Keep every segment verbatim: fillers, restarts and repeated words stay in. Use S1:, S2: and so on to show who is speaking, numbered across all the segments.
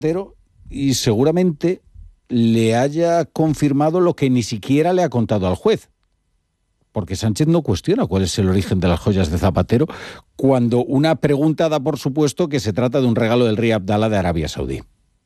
S1: Zapatero y seguramente le haya confirmado lo que ni siquiera le ha contado al juez. Porque Sánchez no cuestiona cuál es el origen de las joyas de Zapatero cuando una pregunta da por supuesto que se trata de un regalo del rey Abdalá de Arabia Saudí.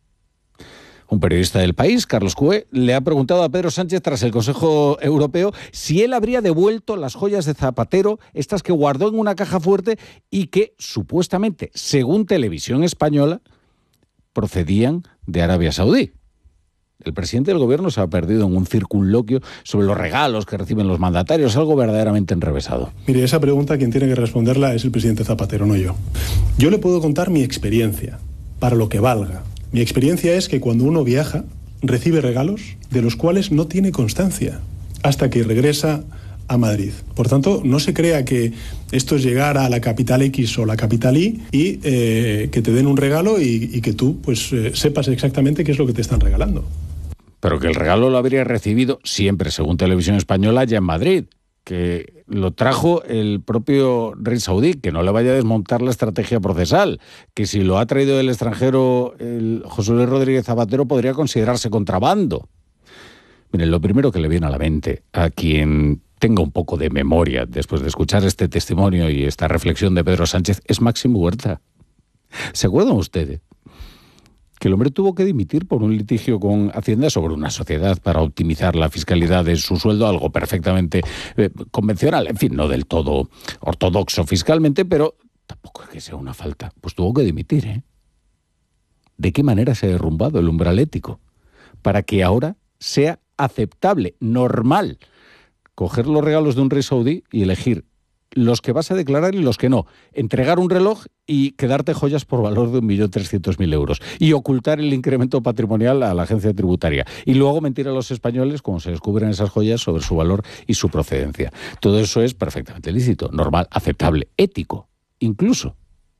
S1: Un periodista del País, Carlos Cue, le ha preguntado a Pedro Sánchez tras el Consejo Europeo si él habría devuelto las joyas de Zapatero, estas que guardó en una caja fuerte y que supuestamente, según Televisión Española, procedían de Arabia Saudí. El presidente del gobierno se ha perdido en un circunloquio sobre los regalos que reciben los mandatarios, algo verdaderamente enrevesado.
S2: Mire, esa pregunta quien tiene que responderla es el presidente Zapatero, no yo. Yo le puedo contar mi experiencia, para lo que valga. Mi experiencia es que cuando uno viaja, recibe regalos de los cuales no tiene constancia hasta que regresa a Madrid. Por tanto, no se crea que esto es llegar a la capital X o la capital Y y eh, que te den un regalo y, y que tú pues eh, sepas exactamente qué es lo que te están regalando.
S1: Pero que el regalo lo habría recibido siempre, según Televisión Española, ya en Madrid, que lo trajo el propio rey saudí, que no le vaya a desmontar la estrategia procesal, que si lo ha traído del extranjero el José Luis Rodríguez Zapatero podría considerarse contrabando. Miren, lo primero que le viene a la mente a quien tenga un poco de memoria después de escuchar este testimonio y esta reflexión de Pedro Sánchez es Máximo Huerta. ¿Se acuerdan ustedes que el hombre tuvo que dimitir por un litigio con Hacienda sobre una sociedad para optimizar la fiscalidad de su sueldo, algo perfectamente eh, convencional, en fin, no del todo ortodoxo fiscalmente, pero tampoco es que sea una falta? Pues tuvo que dimitir, ¿eh? ¿De qué manera se ha derrumbado el umbral ético? Para que ahora sea aceptable, normal, coger los regalos de un rey saudí y elegir los que vas a declarar y los que no. Entregar un reloj y quedarte joyas por valor de un millón trescientos mil euros. Y ocultar el incremento patrimonial a la agencia tributaria. Y luego mentir a los españoles cuando se descubren esas joyas sobre su valor y su procedencia. Todo eso es perfectamente lícito, normal, aceptable, ético, incluso.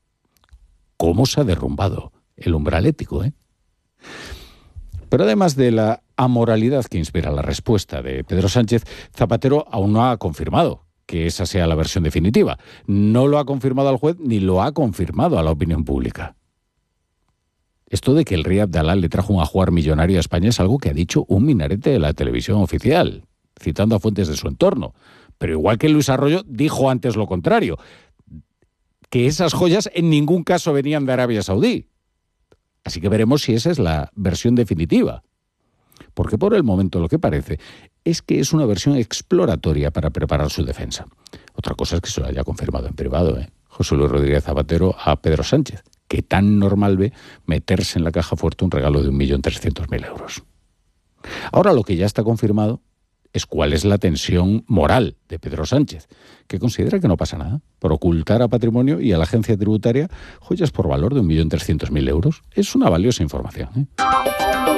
S1: ¿Cómo se ha derrumbado el umbral ético, eh? Pero además de la amoralidad que inspira la respuesta de Pedro Sánchez, Zapatero aún no ha confirmado que esa sea la versión definitiva. No lo ha confirmado al juez ni lo ha confirmado a la opinión pública. Esto de que el rey Abdalá le trajo un ajuar millonario a España es algo que ha dicho un minarete de la televisión oficial, citando a fuentes de su entorno. Pero igual que Luis Arroyo dijo antes lo contrario, que esas joyas en ningún caso venían de Arabia Saudí. Así que veremos si esa es la versión definitiva. Porque por el momento lo que parece es que es una versión exploratoria para preparar su defensa. Otra cosa es que se lo haya confirmado en privado, ¿eh? José Luis Rodríguez Zapatero a Pedro Sánchez, que tan normal ve meterse en la caja fuerte un regalo de un millón trescientos mil euros. Ahora lo que ya está confirmado es cuál es la tensión moral de Pedro Sánchez, que considera que no pasa nada por ocultar a patrimonio y a la agencia tributaria joyas por valor de un millón trescientos mil euros. Es una valiosa información, ¿eh?